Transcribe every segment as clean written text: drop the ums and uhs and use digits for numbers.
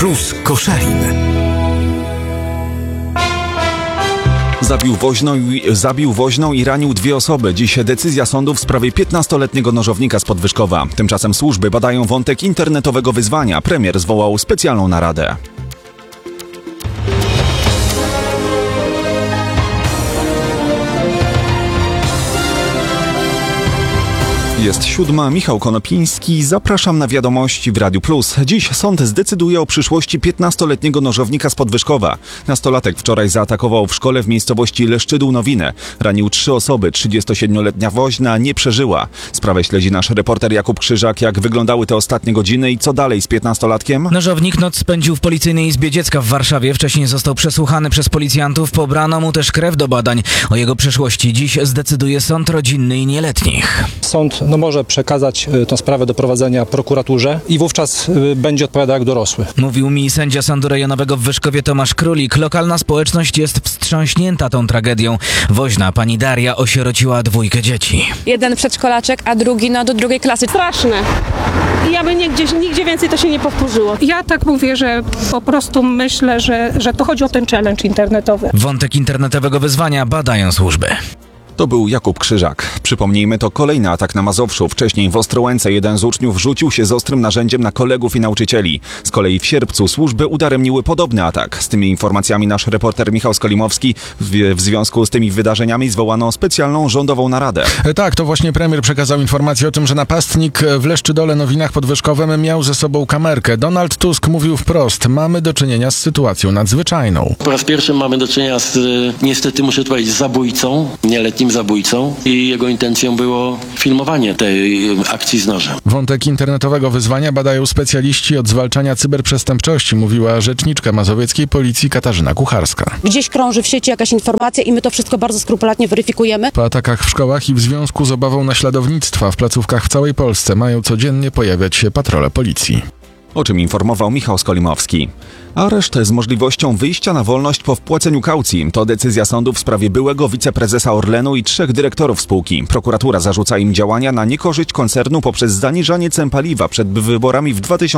Plus Koszalin. Zabił woźną i ranił 2 osoby. Dziś decyzja sądu w sprawie 15-letniego nożownika z Podwyżkowa. Tymczasem służby badają wątek internetowego wyzwania. Premier zwołał specjalną naradę. Jest 7, Michał Konopiński, zapraszam na wiadomości w Radiu Plus. Dziś sąd zdecyduje o przyszłości 15-letniego nożownika z Podwyżkowa. Nastolatek wczoraj zaatakował w szkole w miejscowości Leszczydół-Nowinę. Ranił 3 osoby, 37-letnia woźna nie przeżyła. Sprawę śledzi nasz reporter Jakub Krzyżak. Jak wyglądały te ostatnie godziny i co dalej z 15-latkiem? Nożownik noc spędził w Policyjnej Izbie Dziecka w Warszawie. Wcześniej został przesłuchany przez policjantów. Pobrano mu też krew do badań. O jego przyszłości dziś zdecyduje sąd rodzinny i nieletnich. Sąd może przekazać tę sprawę do prowadzenia prokuraturze i wówczas będzie odpowiadał jak dorosły. Mówił mi sędzia Sądu Rejonowego w Wyszkowie Tomasz Królik. Lokalna społeczność jest wstrząśnięta tą tragedią. Woźna pani Daria osierociła 2 dzieci. Jeden przedszkolaczek, a drugi do 2 klasy. Straszne. I aby nigdzie więcej to się nie powtórzyło. Ja tak mówię, że po prostu myślę, że to chodzi o ten challenge internetowy. Wątek internetowego wyzwania badają służby. To był Jakub Krzyżak. Przypomnijmy, to kolejny atak na Mazowszu. Wcześniej w Ostrołęce jeden z uczniów rzucił się z ostrym narzędziem na kolegów i nauczycieli. Z kolei w sierpcu służby udaremniły podobny atak. Z tymi informacjami nasz reporter Michał Skolimowski. W związku z tymi wydarzeniami zwołano specjalną rządową naradę. Tak, to właśnie premier przekazał informację o tym, że napastnik w Leszczydole-Nowinach Podwyżkowym miał ze sobą kamerkę. Donald Tusk mówił wprost: mamy do czynienia z sytuacją nadzwyczajną. Po raz pierwszy mamy do czynienia z, niestety muszę powiedzieć, zabójcą, nieletnim zabójcą i jego intencją było filmowanie tej akcji z nożem. Wątek internetowego wyzwania badają specjaliści od zwalczania cyberprzestępczości, mówiła rzeczniczka mazowieckiej policji Katarzyna Kucharska. Gdzieś krąży w sieci jakaś informacja i my to wszystko bardzo skrupulatnie weryfikujemy. Po atakach w szkołach i w związku z obawą naśladownictwa w placówkach w całej Polsce mają codziennie pojawiać się patrole policji. O czym informował Michał Skolimowski. Areszt z możliwością wyjścia na wolność po wpłaceniu kaucji. To decyzja sądu w sprawie byłego wiceprezesa Orlenu i 3 dyrektorów spółki. Prokuratura zarzuca im działania na niekorzyść koncernu poprzez zaniżanie cen paliwa przed wyborami w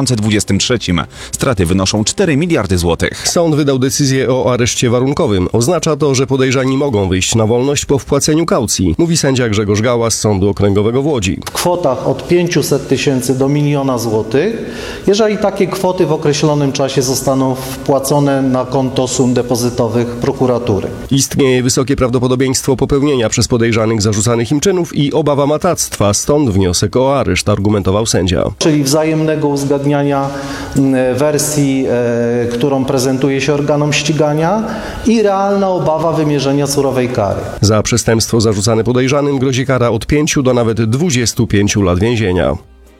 2023. Straty wynoszą 4 miliardy złotych. Sąd wydał decyzję o areszcie warunkowym. Oznacza to, że podejrzani mogą wyjść na wolność po wpłaceniu kaucji, mówi sędzia Grzegorz Gała z Sądu Okręgowego w Łodzi. W kwotach od 500 000 do 1 000 000 złotych, jeżeli takie kwoty w określonym czasie zostaną wpłacone na konto sum depozytowych prokuratury. Istnieje wysokie prawdopodobieństwo popełnienia przez podejrzanych zarzucanych im czynów i obawa matactwa, stąd wniosek o areszt, argumentował sędzia. Czyli wzajemnego uzgadniania wersji, którą prezentuje się organom ścigania i realna obawa wymierzenia surowej kary. Za przestępstwo zarzucane podejrzanym grozi kara od 5 do nawet 25 lat więzienia.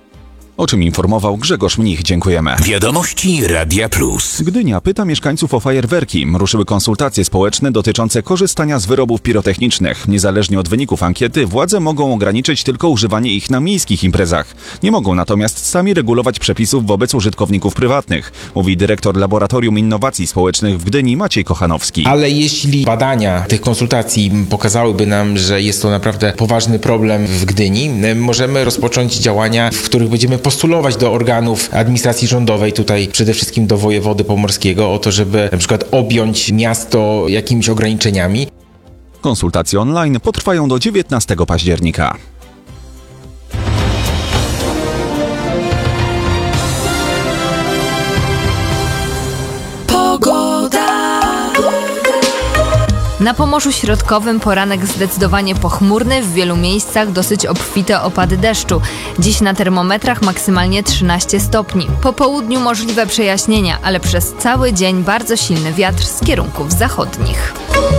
O czym informował Grzegorz Mnich. Dziękujemy. Wiadomości Radia Plus. Gdynia pyta mieszkańców o fajerwerki. Ruszyły konsultacje społeczne dotyczące korzystania z wyrobów pirotechnicznych. Niezależnie od wyników ankiety, władze mogą ograniczyć tylko używanie ich na miejskich imprezach. Nie mogą natomiast sami regulować przepisów wobec użytkowników prywatnych, mówi dyrektor Laboratorium Innowacji Społecznych w Gdyni Maciej Kochanowski. Ale jeśli badania tych konsultacji pokazałyby nam, że jest to naprawdę poważny problem w Gdyni, możemy rozpocząć działania, w których będziemy postulować do organów administracji rządowej, tutaj przede wszystkim do wojewody pomorskiego, o to, żeby na przykład objąć miasto jakimiś ograniczeniami. Konsultacje online potrwają do 19 października. Na Pomorzu Środkowym poranek zdecydowanie pochmurny, w wielu miejscach dosyć obfite opady deszczu. Dziś na termometrach maksymalnie 13 stopni. Po południu możliwe przejaśnienia, ale przez cały dzień bardzo silny wiatr z kierunków zachodnich.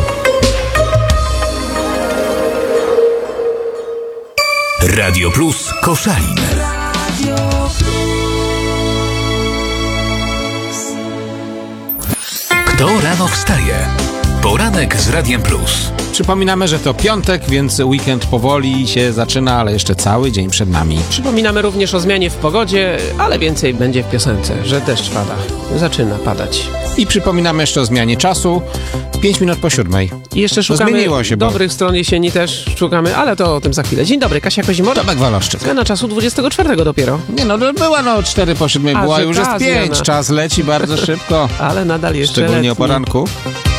Radio Plus Koszalin. Kto rano wstaje? Poranek z Radiem Plus. Przypominamy, że to piątek, więc weekend powoli się zaczyna, ale jeszcze cały dzień przed nami. Przypominamy również o zmianie w pogodzie, ale więcej będzie w piosence, że deszcz pada. Zaczyna padać. I przypominamy jeszcze o zmianie czasu. 5 minut po 7. I jeszcze szukamy zmieniło się, dobrych stron jesieni też szukamy, ale to o tym za chwilę. Dzień dobry, Kasia Kozimor. Tomek Waloszczyk. Zmiana czasu 24 dopiero. Nie no, była 4 po 7 była, już jest 5. zmiana. Czas leci bardzo szybko. Ale nadal jeszcze Szczególnie letni. o poranku.